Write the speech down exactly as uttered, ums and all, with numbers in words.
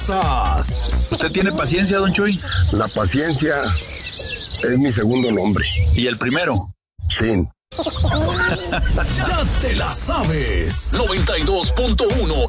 ¿Usted tiene paciencia, don Chuy? La paciencia es mi segundo nombre. ¿Y el primero? Sí. Ya te la sabes. noventa y dos punto uno